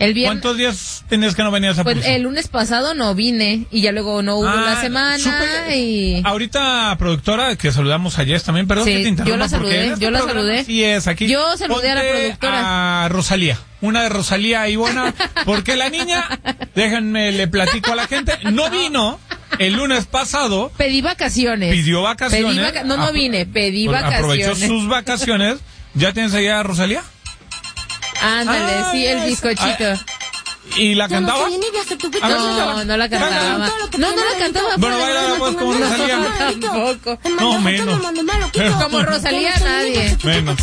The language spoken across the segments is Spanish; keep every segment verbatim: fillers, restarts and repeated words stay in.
El viernes, ¿cuántos días tenías que no venías a pues Pulso? el lunes pasado no vine y ya luego no hubo Ah, la semana súper. y... Ahorita, productora, que saludamos a Jess también, perdón Sí, que te interrumpa. yo la porque saludé, en este yo la programa saludé. Sí es, aquí. Yo saludé a la Ponte productora. a Rosalía, una de Rosalía y buena, porque la niña, déjenme, le platico a la gente, no vino el lunes pasado, Pedí vacaciones. pidió vacaciones. Pedí vaca- no, no Apro- vine, pedí vacaciones. Aprovechó sus vacaciones. ¿Ya tienes allá a Rosalía? Ándale, Ah, sí, el es- bizcochito. ah, ¿Y la cantaba? A ver, No, no la cantaba. No, no la cantaba. Bueno, fue- baila pues como No, Rosalía. tampoco. No, menos. Como Rosalía, nadie. Menos.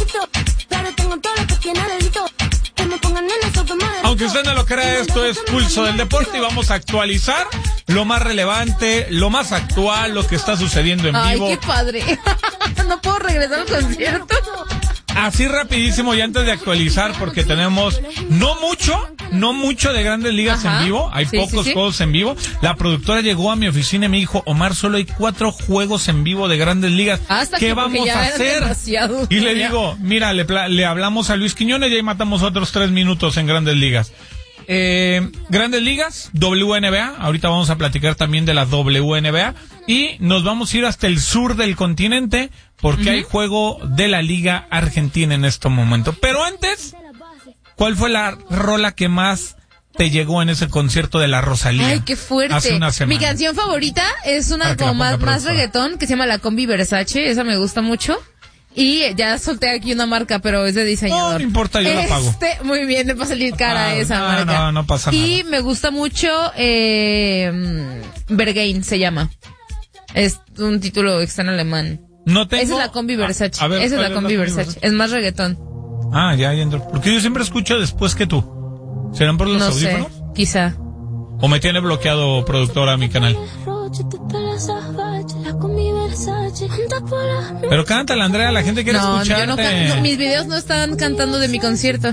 Aunque usted no lo crea, esto es Pulso del Deporte y vamos a actualizar lo más relevante, lo más actual, lo que está sucediendo en Ay, vivo. qué padre. No puedo regresar al concierto. Así rapidísimo y antes de actualizar, porque tenemos no mucho, no mucho de Grandes Ligas Ajá. en vivo, hay Sí, pocos sí, sí. juegos en vivo. La productora llegó a mi oficina y me dijo, Omar, solo hay cuatro juegos en vivo de Grandes Ligas. Hasta ¿Qué que porque vamos ya a eran hacer? demasiados. Y le Ya. digo, mira, le, pla- le hablamos a Luis Quiñones y ahí matamos otros tres minutos en Grandes Ligas. Eh, Grandes Ligas, W N B A, ahorita vamos a platicar también de la W N B A y nos vamos a ir hasta el sur del continente porque Uh-huh. hay juego de la Liga Argentina en este momento. Pero antes, ¿cuál fue la rola que más te llegó en ese concierto de la Rosalía? Ay, qué fuerte. Hace una semana. Mi canción favorita es una Para que como la más, ponga, más productora. reggaetón que se llama La Combi Versace. Esa me gusta mucho. Y ya solté aquí una marca, pero es de diseñador. No, no importa, yo la pago. Este, muy bien, me va a salir cara Ah, esa no, marca. no, no pasa Y nada. me gusta mucho, eh, Berghain se llama. Es un título que está en alemán. No tengo... Esa es la Combi Versace. A- a ver, Esa es ¿cuál la Combi Versace. Es más reggaetón. Ah, ya, ya entró. Porque yo siempre escucho después que tú. ¿Serán por los No sé, audífonos? quizá. ¿O me tiene bloqueado productora mi canal? Pero cántala, Andrea, la gente quiere No, escucharte. yo no canto. Mis videos no están cantando de mi concierto.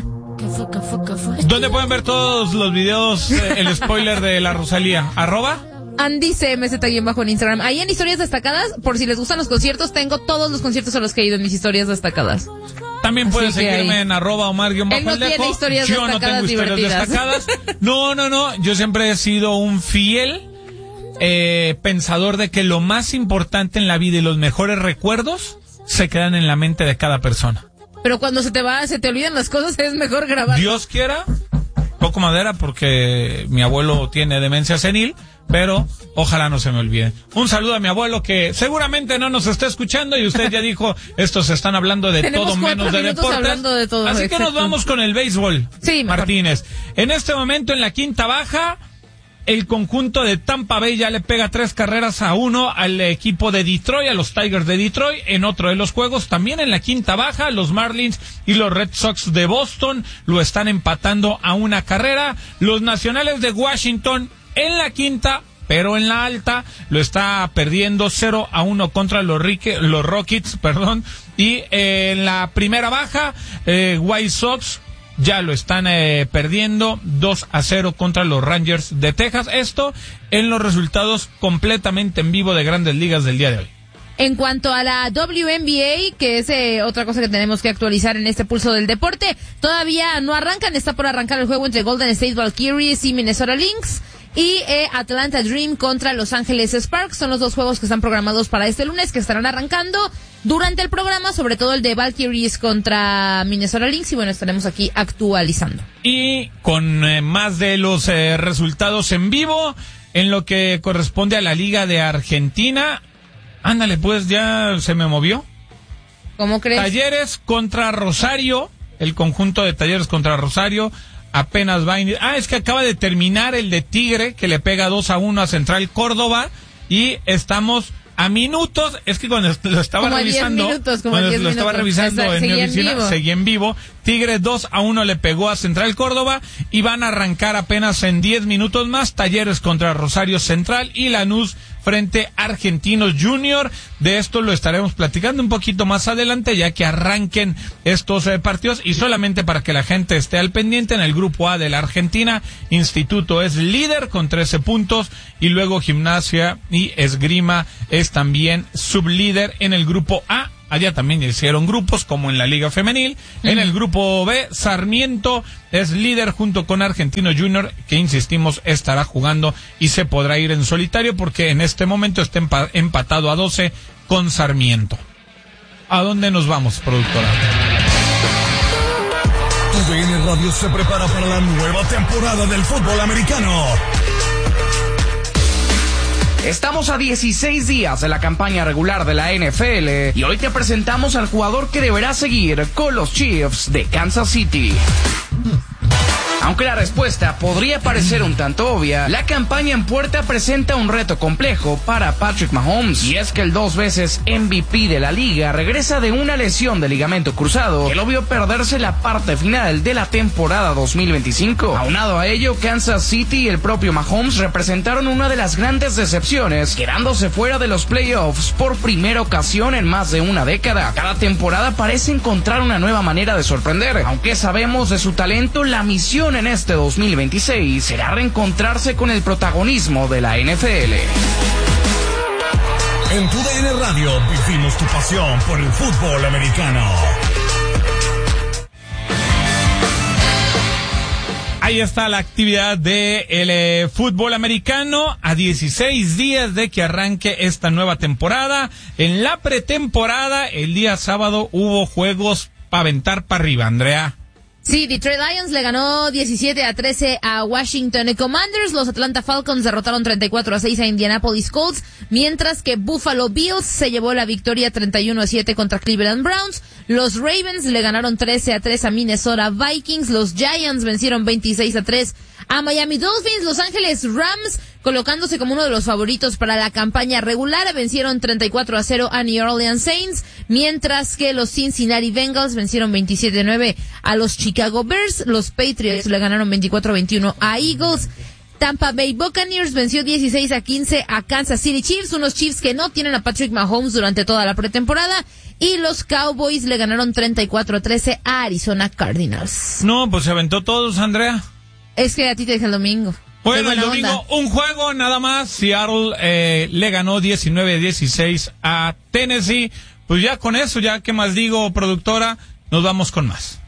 ¿Dónde pueden ver todos los videos, eh, el spoiler de la Rosalía? ¿Arroba? Andy C M Z guión bajo en Instagram. Ahí en historias destacadas, por si les gustan los conciertos, tengo todos los conciertos a los que he ido en mis historias destacadas. También pueden Así que seguirme ahí. en arroba Omar guión bajo Él no el Dejo. tiene historias Yo no destacadas tengo historias divertidas. destacadas. No, no, no. Yo siempre he sido un fiel eh, pensador de que lo más importante en la vida y los mejores recuerdos se quedan en la mente de cada persona. Pero cuando se te va, se te olvidan las cosas, es mejor grabar. Dios quiera, poco madera porque mi abuelo tiene demencia senil, pero ojalá no se me olvide. Un saludo a mi abuelo que seguramente no nos está escuchando y usted ya dijo, estos están hablando de Tenemos todo cuatro menos de minutos deportes. hablando de todo, Así que exacto. nos vamos con el béisbol. Sí, mejor. Martínez. En este momento en la quinta baja, el conjunto de Tampa Bay ya le pega tres carreras a uno al equipo de Detroit, a los Tigers de Detroit. En otro de los juegos, también en la quinta baja, los Marlins y los Red Sox de Boston lo están empatando a una carrera. Los Nacionales de Washington en la quinta, pero en la alta, lo está perdiendo cero a uno contra los, Rique, los Rockets, perdón. Y eh, en la primera baja, eh, White Sox ya lo están eh, perdiendo dos a cero contra los Rangers de Texas. Esto en los resultados completamente en vivo de Grandes Ligas del día de hoy. En cuanto a la W N B A, que es eh, otra cosa que tenemos que actualizar en este pulso del deporte, todavía no arrancan, está por arrancar el juego entre Golden State Valkyries y Minnesota Lynx. Y eh, Atlanta Dream contra Los Ángeles Sparks son los dos juegos que están programados para este lunes, que estarán arrancando durante el programa, sobre todo el de Valkyries contra Minnesota Lynx, y bueno, estaremos aquí actualizando. Y con eh, más de los eh, resultados en vivo, en lo que corresponde a la Liga de Argentina, ándale pues, ya se me movió. ¿Cómo crees? Talleres contra Rosario, el conjunto de Talleres contra Rosario, apenas va a in... Ah, es que acaba de terminar el de Tigre, que le pega dos a uno a Central Córdoba, y estamos a minutos, es que cuando lo estaba Como a revisando, diez minutos, como a cuando diez lo estaba minutos. revisando Esa- en mi seguía en oficina, vivo. seguía en vivo, Tigre dos a uno le pegó a Central Córdoba, y van a arrancar apenas en diez minutos más, Talleres contra Rosario Central y Lanús frente a Argentinos Junior. De esto lo estaremos platicando un poquito más adelante, ya que arranquen estos eh, partidos, y solamente para que la gente esté al pendiente, en el grupo A de la Argentina, Instituto es líder con trece puntos, y luego Gimnasia y Esgrima es también sublíder en el grupo A Allá también hicieron grupos, como en la Liga Femenil. Uh-huh. En el grupo B, Sarmiento es líder junto con Argentino Junior, que insistimos, estará jugando y se podrá ir en solitario porque en este momento está empa- empatado a doce con Sarmiento. ¿A dónde nos vamos, productora? Tu D N Radio se prepara para la nueva temporada del fútbol americano. Estamos a dieciséis días de la campaña regular de la N F L y hoy te presentamos al jugador que deberá seguir con los Chiefs de Kansas City. Aunque la respuesta podría parecer un tanto obvia, la campaña en puerta presenta un reto complejo para Patrick Mahomes. Y es que el dos veces M V P de la liga regresa de una lesión de ligamento cruzado que lo vio perderse la parte final de la temporada dos mil veinticinco. Aunado a ello, Kansas City y el propio Mahomes representaron una de las grandes decepciones, quedándose fuera de los playoffs por primera ocasión en más de una década. Cada temporada parece encontrar una nueva manera de sorprender. Aunque sabemos de su talento, la misión en este dos mil veintiséis será reencontrarse con el protagonismo de la N F L. En tu D N Radio vivimos tu pasión por el fútbol americano. Ahí está la actividad de el eh, fútbol americano a dieciséis días de que arranque esta nueva temporada. En la pretemporada, el día sábado, hubo juegos para aventar para arriba, Andrea. Sí, Detroit Lions le ganó diecisiete a trece a Washington Commanders. Los Atlanta Falcons derrotaron treinta y cuatro a seis a Indianapolis Colts, mientras que Buffalo Bills se llevó la victoria treinta y uno a siete contra Cleveland Browns. Los Ravens le ganaron trece a tres a Minnesota Vikings. Los Giants vencieron veintiséis a tres a Miami Dolphins. Los Ángeles Rams, colocándose como uno de los favoritos para la campaña regular, vencieron treinta y cuatro a cero a New Orleans Saints, mientras que los Cincinnati Bengals vencieron veintisiete a nueve a los Chicago Bears. Los Patriots le ganaron veinticuatro a veintiuno a Eagles. Tampa Bay Buccaneers venció dieciséis a quince a Kansas City Chiefs, unos Chiefs que no tienen a Patrick Mahomes durante toda la pretemporada. Y los Cowboys le ganaron treinta y cuatro a trece a Arizona Cardinals. No, pues se aventó todos, Andrea. Es que a ti te dije el domingo. Bueno, el domingo onda. Un juego nada más. Seattle eh, le ganó diecinueve a dieciséis a Tennessee. Pues ya con eso, ya qué más digo, productora, nos vamos con más.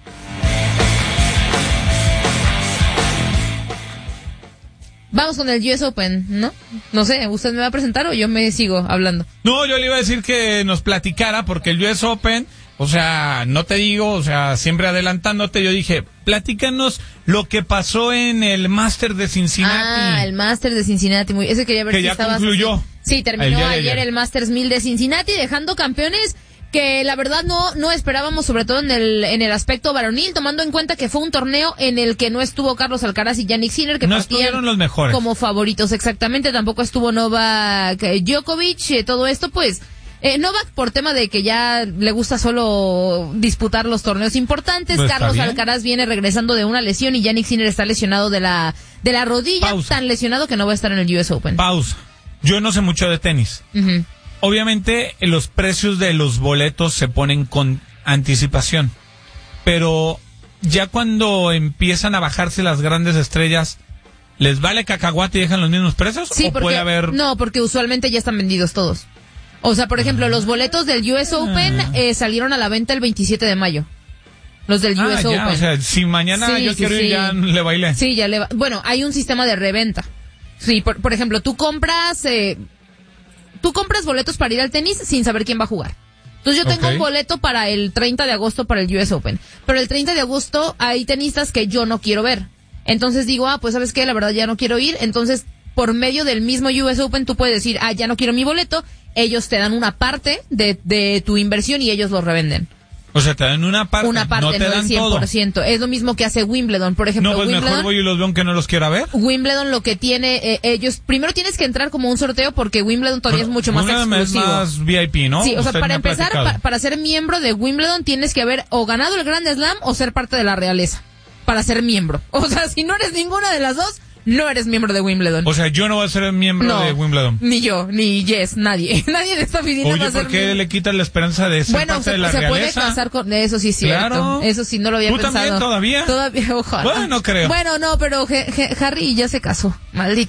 Vamos con el U S Open, ¿no? No sé, ¿usted me va a presentar o yo me sigo hablando? No, yo le iba a decir que nos platicara porque el U S Open, o sea, no te digo, o sea, siempre adelantándote, yo dije, platícanos lo que pasó en el Master de Cincinnati. Ah, el Master de Cincinnati, muy, ese quería ver que si ya estabas concluyó. Así. Sí, terminó ayer, ayer el Masters mil de Cincinnati, dejando campeones que la verdad no no esperábamos, sobre todo en el en el aspecto varonil, tomando en cuenta que fue un torneo en el que no estuvo Carlos Alcaraz y Jannik Sinner, que no partían estuvieron los mejores como favoritos, exactamente, tampoco estuvo Novak Djokovic, eh, todo esto pues eh, Novak por tema de que ya le gusta solo disputar los torneos importantes, pues Carlos Alcaraz viene regresando de una lesión y Jannik Sinner está lesionado de la de la rodilla, pausa. Tan lesionado que no va a estar en el U S Open. Pausa. Yo no sé mucho de tenis. Uh-huh. Obviamente los precios de los boletos se ponen con anticipación, pero ya cuando empiezan a bajarse las grandes estrellas, ¿les vale cacahuate y dejan los mismos precios? Sí, ¿O porque, puede haber... no, porque usualmente ya están vendidos todos. O sea, por ejemplo, los boletos del U S Open eh, salieron a la venta el veintisiete de mayo. Los del ah, U S ya, Open. O sea, si mañana sí, yo sí, quiero sí. ir, ya le bailé. Sí, ya le va... Bueno, hay un sistema de reventa. Sí, por, por ejemplo, tú compras... Eh, Tú compras boletos para ir al tenis sin saber quién va a jugar. Entonces yo tengo okay. un boleto para el treinta de agosto para el U S Open. Pero el treinta de agosto hay tenistas que yo no quiero ver. Entonces digo, ah, pues ¿sabes qué? La verdad ya no quiero ir. Entonces, por medio del mismo U S Open, tú puedes decir, ah, ya no quiero mi boleto. Ellos te dan una parte de, de tu inversión y ellos lo revenden. O sea, te dan una parte, una parte, no te no dan el cien por ciento. todo. Es lo mismo que hace Wimbledon, por ejemplo. No, pues Wimbledon, mejor voy y los veo aunque no los quiera ver. Wimbledon lo que tiene, eh, ellos, primero tienes que entrar como un sorteo porque Wimbledon todavía bueno, es mucho más Wimbledon exclusivo. Es más V I P, ¿no? Sí, o Usted sea, para empezar, pa, para ser miembro de Wimbledon tienes que haber o ganado el Grand Slam o ser parte de la realeza para ser miembro. O sea, si no eres ninguna de las dos, no eres miembro de Wimbledon. O sea, yo no voy a ser miembro no, de Wimbledon. Ni yo, ni Jess, nadie. Nadie de esta oficina Oye, va a ser ¿por qué le quitas la esperanza de ser bueno, parte se, de la se realeza? Bueno, se puede casar con... Eso sí es cierto. Claro. Eso sí, no lo había ¿Tú pensado. ¿Tú también todavía? Todavía, ojalá. Bueno, no creo. Bueno, no, pero G- G- Harry ya se casó. Maldita sea.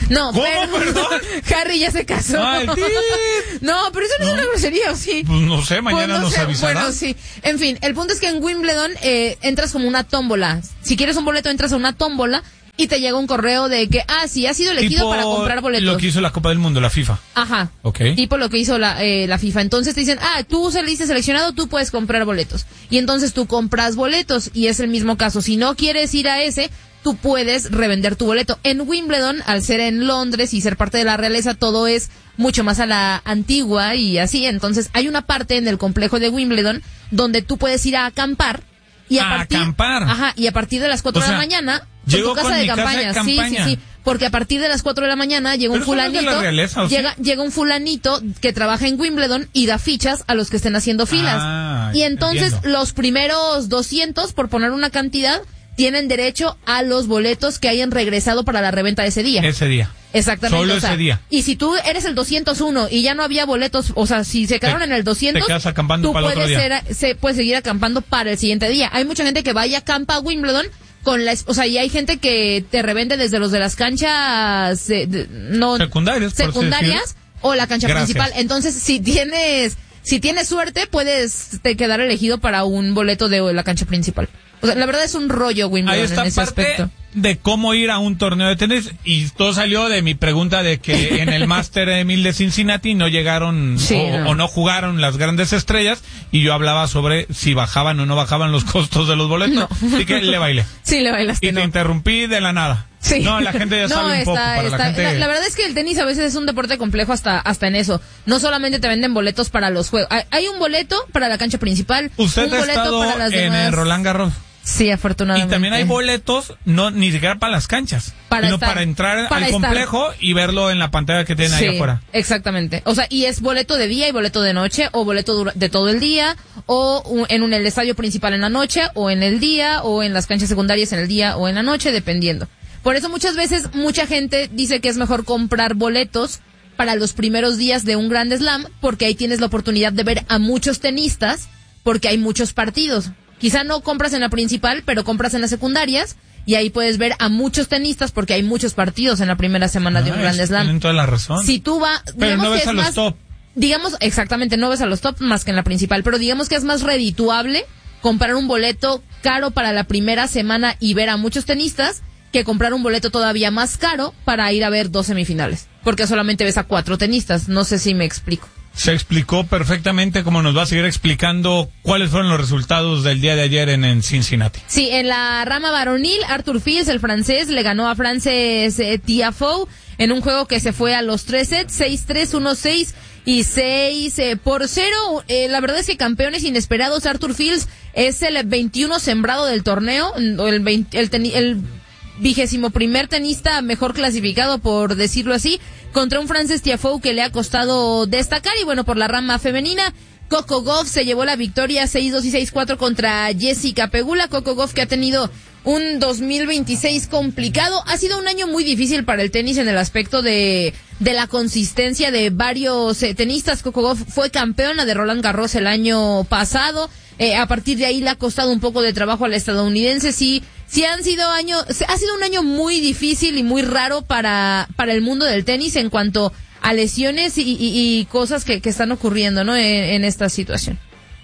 No, ¿Cómo, pero perdón? Harry ya se casó. Ah, el tit. No, pero eso no, no es una grosería, ¿o sí? Pues no sé, mañana Pues no nos sé, avisará. Bueno, sí. En fin, el punto es que en Wimbledon eh, entras como una tómbola. Si quieres un boleto, entras a una tómbola y te llega un correo de que, ah, sí, has sido elegido Tipo para comprar boletos. lo que hizo la Copa del Mundo, la FIFA. Ajá. Ok. Tipo lo que hizo la, eh, la FIFA. Entonces te dicen, ah, tú saliste seleccionado, tú puedes comprar boletos. Y entonces tú compras boletos y es el mismo caso. Si no quieres ir a ese, tú puedes revender tu boleto. En Wimbledon, al ser en Londres y ser parte de la realeza, todo es mucho más a la antigua y así. Entonces hay una parte en el complejo de Wimbledon donde tú puedes ir a acampar. Y a, A partir, acampar. Ajá, y a partir de las cuatro O de sea, la mañana, con llego tu casa, con de mi casa de campaña. campaña. Sí, sí, sí. Porque a partir de las cuatro de la mañana llega un Pero eso no es de fulanito, la realeza, ¿o sí? llega, llega un fulanito que trabaja en Wimbledon y da fichas a los que estén haciendo filas. Ah, y entonces entiendo. los primeros doscientos, por poner una cantidad, tienen derecho a los boletos que hayan regresado para la reventa de ese día. Ese día. Exactamente. Solo o sea, ese día. Y si tú eres el doscientos uno y ya no había boletos, o sea, si se quedaron Te- en el doscientos, te quedas acampando tú para el puedes, otro día. ser- se, puedes seguir acampando para el siguiente día. Hay mucha gente que va y acampa a Wimbledon con la, es- o sea, y hay gente que te revende desde los de las canchas eh, de- no Secundarias, por así secundarias decirlo. o la cancha Gracias. principal. Entonces, si tienes si tienes suerte, puedes te quedar elegido para un boleto de la cancha principal. O sea, la verdad es un rollo Wimbledon Ahí está en ese parte aspecto. de cómo ir a un torneo de tenis y todo salió de mi pregunta de que en el Master de mil de Cincinnati no llegaron Sí, o, no. o no jugaron las grandes estrellas y yo hablaba sobre si bajaban o no bajaban los costos de los boletos. No. Así que le bailé. Sí, le bailaste, Y te no. interrumpí de la nada. Sí. No, la gente ya No, sabe un está- poco. Para está- la gente... la, la verdad es que el tenis a veces es un deporte complejo hasta hasta en eso. No solamente te venden boletos para los juegos. Hay, hay un boleto para la cancha principal. Usted un ha boleto estado para las en demás. el Roland Garros. Sí, Y afortunadamente. también hay boletos, no ni siquiera para las canchas, Para sino estar, para entrar para al estar. complejo y verlo en la pantalla que tienen ahí Sí, afuera. exactamente. O sea, y es boleto de día y boleto de noche, o boleto dura- de todo el día, o un- en un, el estadio principal en la noche, o en el día, o en las canchas secundarias en el día o en la noche, dependiendo. Por eso muchas veces mucha gente dice que es mejor comprar boletos para los primeros días de un Grand Slam, porque ahí tienes la oportunidad de ver a muchos tenistas, porque hay muchos partidos. Quizá no compras en la principal, pero compras en las secundarias, y ahí puedes ver a muchos tenistas, porque hay muchos partidos en la primera semana de un Ah, Grand es- Slam. Tienen toda la razón. Si tú vas, Pero no que ves es a los más- top. Digamos, exactamente, no ves a los top más que en la principal, pero digamos que es más redituable comprar un boleto caro para la primera semana y ver a muchos tenistas que comprar un boleto todavía más caro para ir a ver dos semifinales, porque solamente ves a cuatro tenistas. No sé si me explico. Se explicó perfectamente, como nos va a seguir explicando cuáles fueron los resultados del día de ayer en, en Cincinnati. Sí, en la rama varonil, Arthur Fils, el francés, le ganó a Frances eh, Tiafoe en un juego que se fue a los tres sets, seis tres, uno seis y seis eh, por cero. Eh, la verdad es que campeones inesperados, Arthur Fils es el veintiuno sembrado del torneo, o el, veinte, el, teni- el vigésimo primer tenista mejor clasificado, por decirlo así, contra un Frances Tiafoe que le ha costado destacar. Y bueno, por la rama femenina, Coco Gauff se llevó la victoria seis dos y seis cuatro contra Jessica Pegula. Coco Gauff, que ha tenido un dos mil veintiséis complicado. Ha sido un año muy difícil para el tenis en el aspecto de, de la consistencia de varios eh, tenistas. Coco Gauff fue campeona de Roland Garros el año pasado. Eh, a partir de ahí le ha costado un poco de trabajo a la estadounidense. Sí, sí han sido años, ha sido un año muy difícil y muy raro para, para el mundo del tenis en cuanto a lesiones y, y, y cosas que, que están ocurriendo, ¿no? En, en esta situación.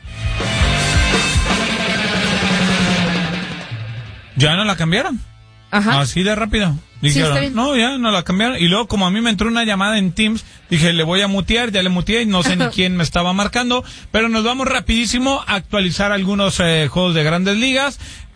Ya no la cambiaron. Ajá. Así de rápido. Dijeron, está bien. no, ya no la cambiaron. Y luego, como a mí me entró una llamada en Teams, dije, le voy a mutear, ya le muteé y no sé ni quién me estaba marcando. Pero nos vamos rapidísimo a actualizar algunos eh, juegos de Grandes Ligas.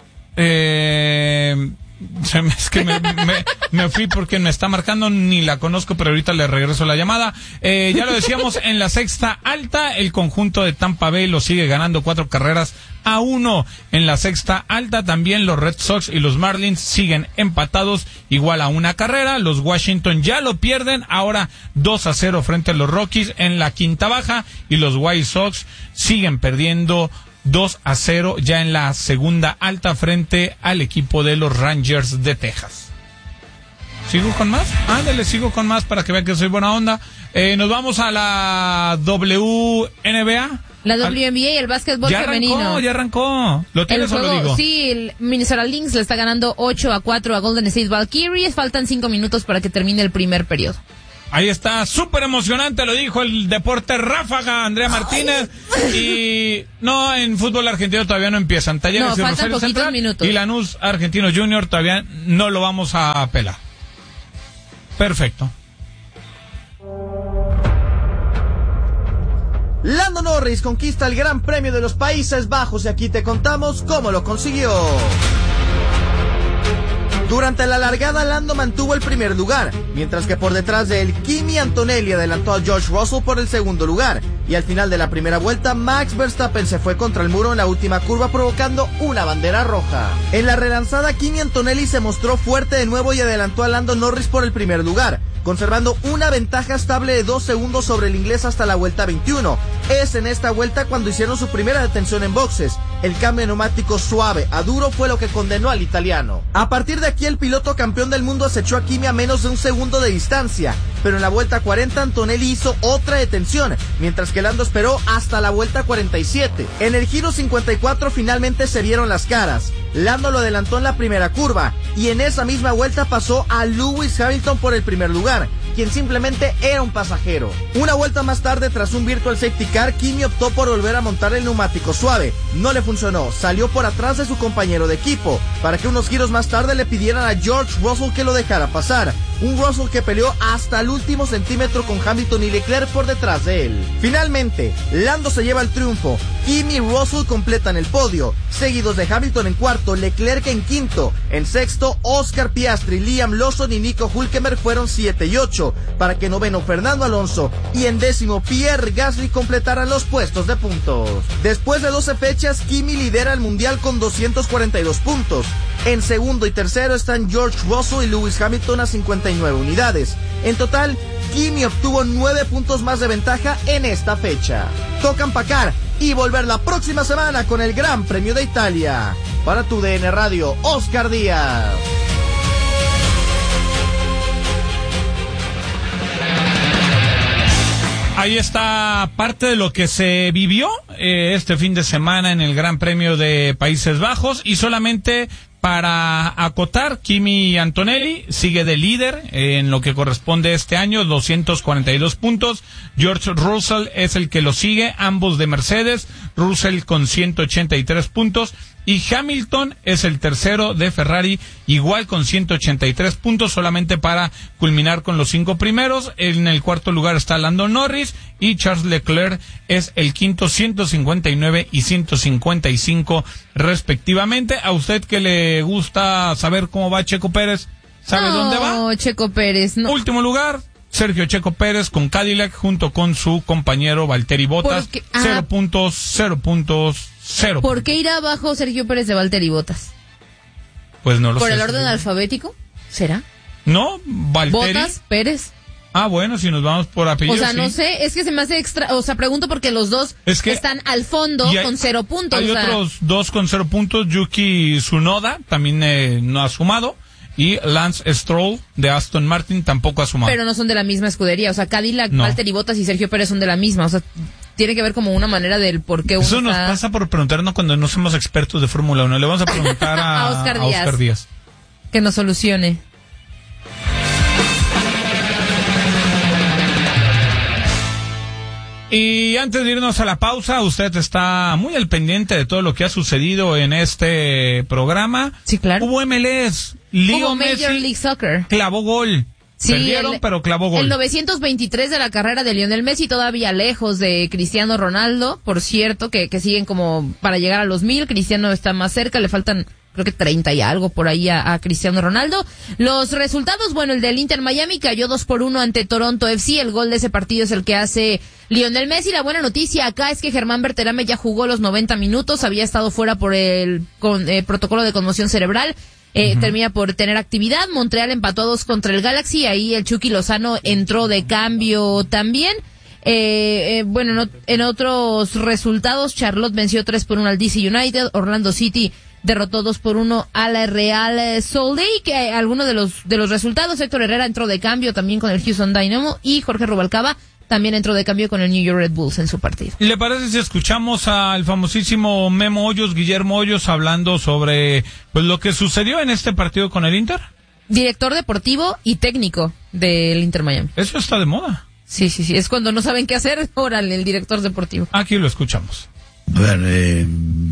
Eh... Se me, es que me, me, me fui porque me está marcando, ni la conozco, pero ahorita le regreso la llamada. Eh, ya lo decíamos, en la sexta alta, el conjunto de Tampa Bay lo sigue ganando cuatro carreras a uno. En la sexta alta también los Red Sox y los Marlins siguen empatados igual a una carrera. Los Washington ya lo pierden, ahora dos a cero frente a los Rockies en la quinta baja, y los White Sox siguen perdiendo dos a cero ya en la segunda alta frente al equipo de los Rangers de Texas. ¿Sigo con más? Ándale, sigo con más para que vean que soy buena onda. Eh, nos vamos a la W N B A. La W N B A, el básquetbol ya femenino. Arrancó, ya arrancó. ¿Lo tienes o lo digo? Sí, el Minnesota Lynx le está ganando ocho a cuatro a Golden State Valkyries. Faltan cinco minutos para que termine el primer periodo. Ahí está, súper emocionante, lo dijo el deporte ráfaga, Andrea Martínez. Y no, en fútbol argentino todavía no empiezan. Talleres No, y faltan Rosario poquitos Central minutos. y Lanús Argentino Junior todavía no lo vamos a pelar. Perfecto. Lando Norris conquista el Gran Premio de los Países Bajos y aquí te contamos cómo lo consiguió. Durante la largada, Lando mantuvo el primer lugar, mientras que por detrás de él, Kimi Antonelli adelantó a George Russell por el segundo lugar. Y al final de la primera vuelta, Max Verstappen se fue contra el muro en la última curva, provocando una bandera roja. En la relanzada, Kimi Antonelli se mostró fuerte de nuevo y adelantó a Lando Norris por el primer lugar, conservando una ventaja estable de dos segundos sobre el inglés hasta la vuelta veintiuno. Es en esta vuelta cuando hicieron su primera detención en boxes. El cambio de neumático suave a duro fue lo que condenó al italiano. A partir de aquí, el piloto campeón del mundo acechó a Kimi a menos de un segundo de distancia, pero en la vuelta cuarenta Antonelli hizo otra detención, mientras que Lando esperó hasta la vuelta cuarenta y siete. En el giro cincuenta y cuatro finalmente se vieron las caras. Lando lo adelantó en la primera curva y en esa misma vuelta pasó a Lewis Hamilton por el primer lugar, quien simplemente era un pasajero. Una vuelta más tarde, tras un virtual safety car, Kimi optó por volver a montar el neumático suave. No le funcionó, salió por atrás de su compañero de equipo, para que unos giros más tarde le pidieran a George Russell que lo dejara pasar. Un Russell que peleó hasta el último centímetro con Hamilton y Leclerc por detrás de él. Finalmente, Lando se lleva el triunfo. Kimi y Russell completan el podio, seguidos de Hamilton en cuarto, Leclerc en quinto. En sexto, Oscar Piastri, Liam Lawson y Nico Hülkenberg fueron siete y ocho, para que noveno Fernando Alonso y en décimo Pierre Gasly completaran los puestos de puntos. Después de doce fechas, Kimi lidera el mundial con doscientos cuarenta y dos puntos. En segundo y tercero están George Russell y Lewis Hamilton a cincuenta y nueve unidades. En total, Kimi obtuvo nueve puntos más de ventaja en esta fecha. Toca empacar y volver la próxima semana con el Gran Premio de Italia. Para tu D N Radio, Oscar Díaz. Ahí está parte de lo que se vivió eh, este fin de semana en el Gran Premio de Países Bajos. Y solamente para acotar, Kimi Antonelli sigue de líder en lo que corresponde este año, doscientos cuarenta y dos puntos. George Russell es el que lo sigue, ambos de Mercedes. Russell con ciento ochenta y tres puntos. Y Hamilton es el tercero de Ferrari, igual con ciento ochenta y tres puntos, solamente para culminar con los cinco primeros. En el cuarto lugar está Lando Norris y Charles Leclerc es el quinto, ciento cincuenta y nueve y ciento cincuenta y cinco respectivamente. A usted que le gusta saber cómo va Checo Pérez, ¿sabe no, dónde va? No, Checo Pérez, no. Último lugar, Sergio Checo Pérez con Cadillac junto con su compañero Valtteri Bottas. Porque, cero ah, puntos, cero puntos, cero. ¿Por qué irá abajo Sergio Pérez de Valtteri Bottas? Pues no lo ¿Por sé. el orden alfabético? ¿Será? No, Valtteri. Bottas, Pérez. Ah, bueno, si nos vamos por apellido. O sea, sí. no sé, es que se me hace extra, o sea, pregunto porque los dos Es que están al fondo hay, con cero puntos. Hay o sea, otros dos con cero puntos, Yuki Tsunoda también eh, no ha sumado, y Lance Stroll de Aston Martin tampoco ha sumado. pero no son de la misma escudería, o sea, Cadillac, No. Valtteri Bottas y Sergio Pérez son de la misma, o sea, tiene que ver como una manera del por qué uno Eso nos está... pasa por preguntarnos cuando no somos expertos de Fórmula uno. Le vamos a preguntar a, A Oscar a Díaz. Oscar Díaz. que nos solucione. Y antes de irnos a la pausa, usted está muy al pendiente de todo lo que ha sucedido en este programa. Sí, claro. Hubo M L S. Leo Hubo Major Messi League Soccer. clavó gol. Sí, Perdieron, el- pero clavó gol. El novecientos veintitrés de la carrera de Lionel Messi, todavía lejos de Cristiano Ronaldo, por cierto, que, que siguen como para llegar a los mil. Cristiano está más cerca, le faltan creo que treinta y algo por ahí a, a Cristiano Ronaldo. Los resultados, bueno, el del Inter Miami cayó dos por uno ante Toronto F C. El gol de ese partido es el que hace Lionel Messi. La buena noticia acá es que Germán Berterame ya jugó los noventa minutos, había estado fuera por el con, eh, protocolo de conmoción cerebral. Eh, uh-huh. Termina por tener actividad. Montreal empató a dos contra el Galaxy. Ahí el Chucky Lozano entró de cambio también. Eh, eh, bueno, no, en otros resultados, Charlotte venció tres por uno al D C United. Orlando City derrotó dos por uno a la Real Salt Lake. Eh, algunos de los de los resultados, Héctor Herrera entró de cambio también con el Houston Dynamo y Jorge Rubalcaba también entró de cambio con el New York Red Bulls en su partido. ¿Le parece si escuchamos al famosísimo Memo Hoyos, Guillermo Hoyos, hablando sobre pues lo que sucedió en este partido con el Inter? Director deportivo y técnico del Inter Miami. Eso está de moda. Sí, sí, sí. Es cuando no saben qué hacer, órale, el director deportivo. Aquí lo escuchamos. A ver, eh,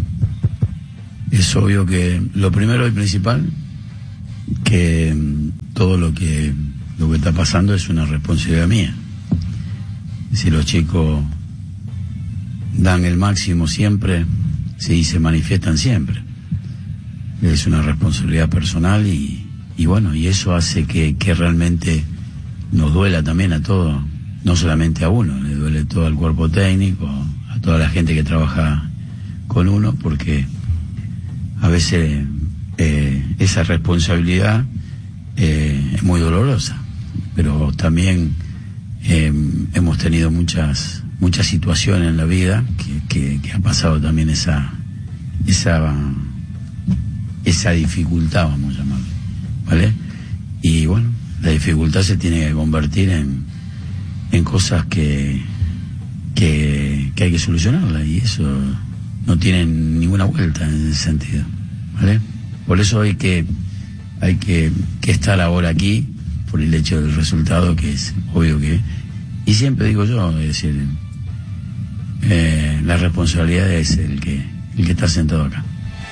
es obvio que lo primero y principal, que todo lo que lo que está pasando es una responsabilidad mía. Si los chicos dan el máximo siempre, sí, se manifiestan siempre. Es una responsabilidad personal y, y bueno, y eso hace que, que realmente nos duela también a todos, no solamente a uno, le duele todo al cuerpo técnico, a toda la gente que trabaja con uno, porque a veces eh, esa responsabilidad eh, es muy dolorosa, pero también eh, hemos tenido muchas muchas situaciones en la vida que, que, que ha pasado también esa esa esa dificultad, vamos a llamarlo, ¿vale? Y bueno, la dificultad se tiene que convertir en en cosas que que, que hay que solucionarla, y eso no tiene ninguna vuelta en ese sentido, ¿vale? Por eso hay que hay que, que estar ahora aquí, por el hecho del resultado, que es obvio que, y siempre digo yo, es decir, eh, la responsabilidad es el que el que está sentado acá.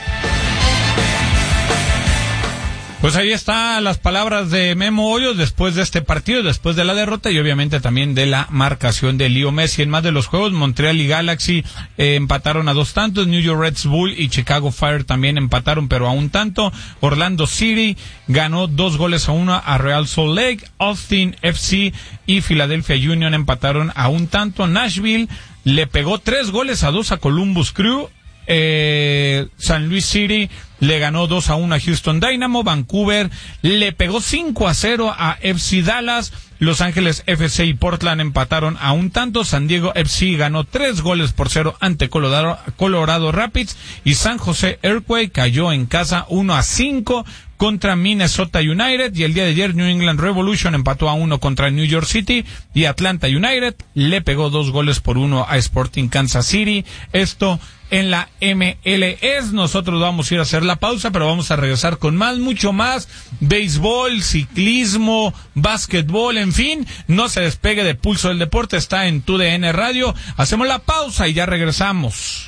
Pues ahí están las palabras de Memo Hoyos después de este partido, después de la derrota y obviamente también de la marcación de Leo Messi. En más de los juegos, Montreal y Galaxy eh, empataron a dos tantos, New York Red Bull y Chicago Fire también empataron, pero a un tanto. Orlando City ganó dos goles a uno a Real Salt Lake, Austin F C y Philadelphia Union empataron a un tanto. Nashville le pegó tres goles a dos a Columbus Crew. Eh, San Luis City le ganó dos a uno a Houston Dynamo. Vancouver le pegó cinco a cero a F C Dallas. Los Ángeles F C y Portland empataron a un tanto. San Diego F C ganó tres goles por cero ante Colorado, Colorado Rapids. Y San José Earthquake cayó en casa uno a cinco contra Minnesota United. Y el día de ayer New England Revolution empató a uno contra New York City. Y Atlanta United le pegó dos goles por uno a Sporting Kansas City. Esto en la M L S. Nosotros vamos a ir a hacer la pausa, pero vamos a regresar con más, mucho más, béisbol, ciclismo, básquetbol, en fin, no se despegue de Pulso del Deporte, está en Tu D N Radio. Hacemos la pausa y ya regresamos.